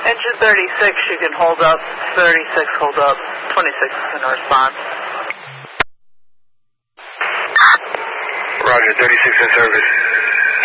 Engine 36, you can hold up. 36, hold up. 26 is in response. Roger, 36 in service.